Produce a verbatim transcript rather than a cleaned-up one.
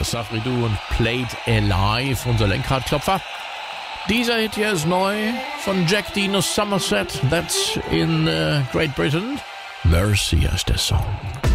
Safri Duo und Played Alive, unser Lenkradklopfer. Dieser Hit hier ist neu von Jack Dino Somerset, that's in uh, Great Britain. Mercy heißt der Song.